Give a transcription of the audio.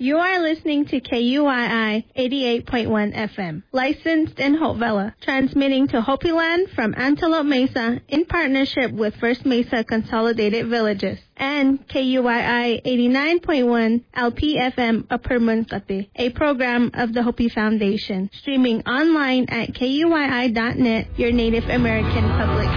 You are listening to KUII 88.1 FM, licensed in Hope Valley, transmitting to Hopi Land from Antelope Mesa in partnership with First Mesa Consolidated Villages, and KUII 89.1 LPFM Upper Munkate, a program of the Hopi Foundation, streaming online at KUII.net, your Native American public